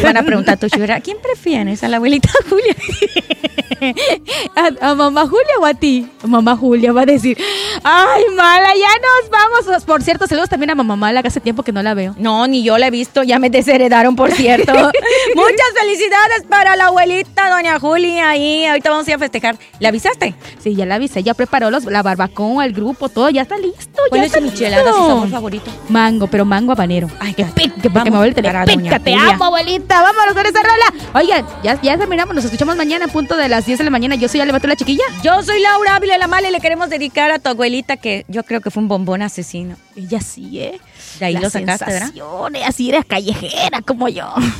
van a preguntar tu chura, ¿a quién prefieres? ¿A la abuelita Julia? ¿A mamá Julia o a ti? Mamá Julia va a decir, ay, Mala, ya nos vamos. Por cierto, saludos también a mamá Mala, que hace tiempo que no la veo. No, ni yo la he visto, ya me desheredaron, por cierto. Muchas felicidades para la abuelita, doña Julia, ahí ahorita vamos a ir a festejar. ¿Le avisaste? Sí, ya la avisé, ya preparó la barbacoa, el grupo, todo, ya está listo. ¿Cuál ya es su está michelada, listo. su sabor favorito? Mango, pero mango habanero. Ay, que pique, porque vamos me vuelve a para tener doña pica. Te Julia. amo, abuelita. Vámonos con esa rola. Oigan, ya terminamos. Nos escuchamos mañana a punto de las 10 de la mañana. Yo soy Ale Mató la Chiquilla. Yo soy Laura Ávila la Mala y le queremos dedicar a tu abuelita, que yo creo que fue un bombón asesino. Ella sí, De ahí Las lo sacaste, ¿verdad? sensaciones, así eres callejera como yo.